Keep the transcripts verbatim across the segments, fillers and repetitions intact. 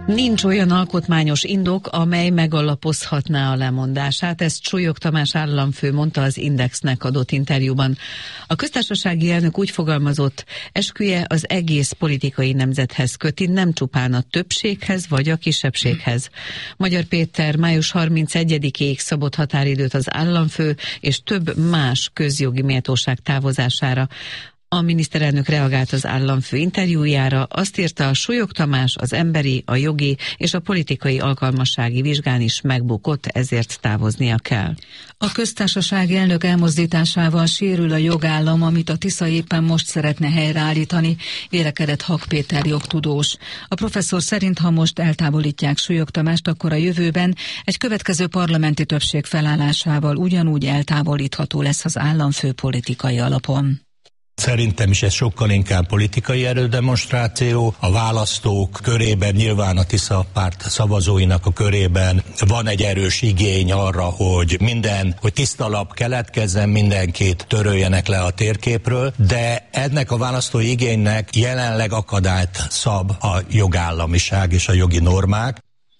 Nincs olyan alkotmányos indok, amely megalapozhatná a lemondását, ezt Súlyog Tamás államfő mondta az Indexnek adott interjúban. A köztársasági elnök úgy fogalmazott, esküje az egész politikai nemzethez köti, nem csupán a többséghez vagy a kisebbséghez. Magyar Péter május harmincegyedikéig szabott határidőt az államfő és több más közjogi méltóság távozására. A miniszterelnök reagált az államfő interjújára, azt írta, Súlyog Tamás az emberi, a jogi és a politikai alkalmassági vizsgán is megbukott, ezért távoznia kell. A köztársasági elnök elmozdításával sérül a jogállam, amit a Tisza éppen most szeretne helyreállítani, vélekedett Hak Péter jogtudós. A professzor szerint, ha most eltávolítják Súlyog Tamást, akkor a jövőben egy következő parlamenti többség felállásával ugyanúgy eltávolítható lesz az államfő politikai alapon. Szerintem is ez sokkal inkább politikai erődemonstráció. A választók körében, nyilván a Tisza párt szavazóinak a körében van egy erős igény arra, hogy minden, hogy tiszta lap keletkezzen, mindenkit töröljenek le a térképről, de ennek a választói igénynek jelenleg akadályt szab a jogállamiság és a jogi normák.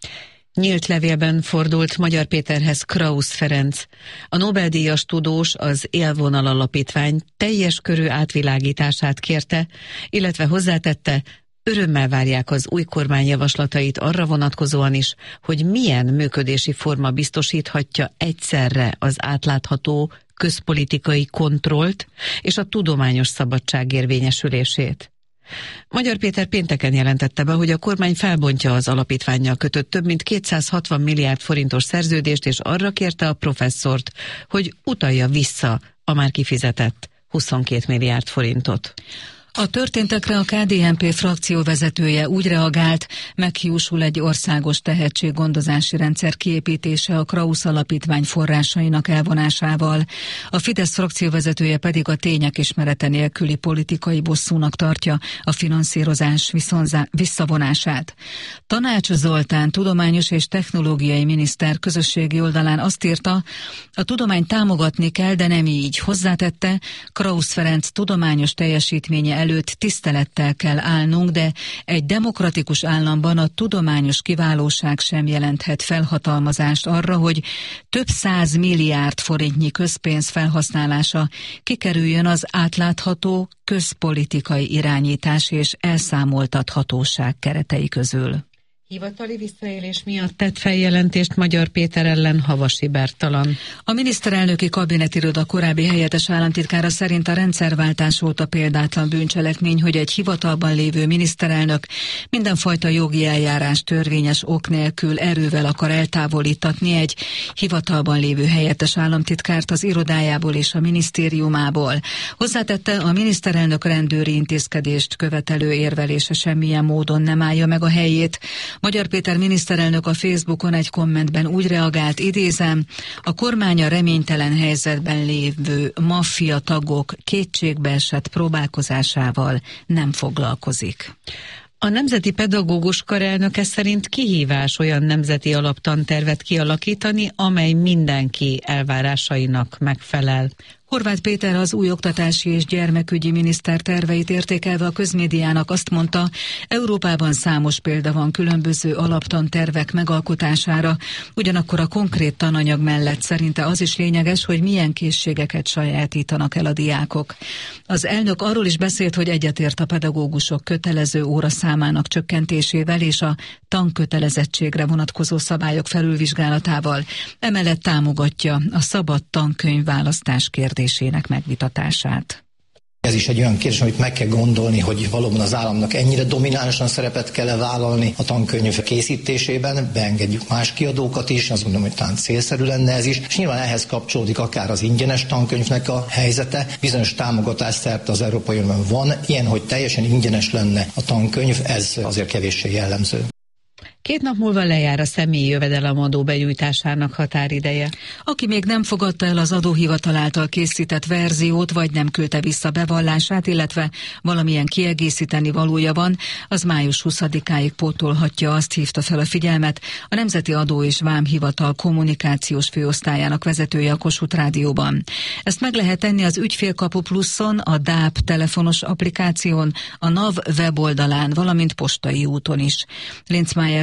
Nyílt levélben fordult Magyar Péterhez Krausz Ferenc. A Nobel-díjas tudós az Élvonal Alapítvány teljes körű átvilágítását kérte, illetve hozzátette, örömmel várják az új kormány javaslatait arra vonatkozóan is, hogy milyen működési forma biztosíthatja egyszerre az átlátható közpolitikai kontrollt és a tudományos szabadság érvényesülését. Magyar Péter pénteken jelentette be, hogy a kormány felbontja az alapítvánnyal kötött több mint kétszázhatvan milliárd forintos szerződést, és arra kérte a professzort, hogy utalja vissza a már kifizetett huszonkét milliárd forintot. A történtekre a ká dé en pé frakció vezetője úgy reagált, meghiúsul egy országos tehetséggondozási rendszer kiépítése a Krausz Alapítvány forrásainak elvonásával. A Fidesz frakció vezetője pedig a tények ismerete nélküli politikai bosszúnak tartja a finanszírozás visszavonását. Tanács Zoltán, tudományos és technológiai miniszter közösségi oldalán azt írta, a tudományt támogatni kell, de nem így. Hozzátette, Krausz Ferenc tudományos teljesítménye előtt tisztelettel kell állnunk, de egy demokratikus államban a tudományos kiválóság sem jelenthet felhatalmazást arra, hogy több száz milliárd forintnyi közpénz felhasználása kikerüljön az átlátható közpolitikai irányítás és elszámoltathatóság keretei közül. Hivatali visszaélés miatt tett feljelentést Magyar Péter ellen Havasi Bertalan. A miniszterelnöki kabinetiroda korábbi helyettes államtitkára szerint a rendszerváltás óta példátlan bűncselekmény, hogy egy hivatalban lévő miniszterelnök mindenfajta jogi eljárás törvényes ok nélkül erővel akar eltávolítatni egy hivatalban lévő helyettes államtitkárt az irodájából és a minisztériumából. Hozzátette, a miniszterelnök rendőri intézkedést követelő érvelése semmilyen módon nem állja meg a helyét. Magyar Péter miniszterelnök a Facebookon egy kommentben úgy reagált, idézem, a kormány a reménytelen helyzetben lévő maffia tagok kétségbeesett próbálkozásával nem foglalkozik. A Nemzeti Pedagógus Kar elnöke szerint kihívás olyan nemzeti alaptantervet kialakítani, amely mindenki elvárásainak megfelel. Horváth Péter az új oktatási és gyermekügyi miniszter terveit értékelve a közmédiának azt mondta, Európában számos példa van különböző alaptantervek megalkotására, ugyanakkor a konkrét tananyag mellett szerinte az is lényeges, hogy milyen készségeket sajátítanak el a diákok. Az elnök arról is beszélt, hogy egyetért a pedagógusok kötelező óraszámának csökkentésével és a tankötelezettségre vonatkozó szabályok felülvizsgálatával. Emellett támogatja a szabad tankönyvválasztás kérdésének megvitatását. Ez is egy olyan kérdés, amit meg kell gondolni, hogy valóban az államnak ennyire dominánsan szerepet kell vállalni a tankönyv készítésében, beengedjük más kiadókat is, azt mondom, hogy talán célszerű lenne ez is, és nyilván ehhez kapcsolódik akár az ingyenes tankönyvnek a helyzete, bizonyos támogatás szerte az Európai Unióban van, ilyen, hogy teljesen ingyenes lenne a tankönyv, ez azért kevéssé jellemző. Két nap múlva lejár a személyi jövedelemadó benyújtásának határideje. Aki még nem fogadta el az adóhivatal által készített verziót, vagy nem küldte vissza bevallását, illetve valamilyen kiegészíteni valója van, az május huszadikáig pótolhatja, azt hívta fel a figyelmet a Nemzeti Adó és Vámhivatal kommunikációs főosztályának vezetője a Kossuth Rádióban. Ezt meg lehet tenni az Ügyfélkapu Pluszon, a dé á pé telefonos applikáción, a NAV weboldalán, valamint postai úton is. Linz Májer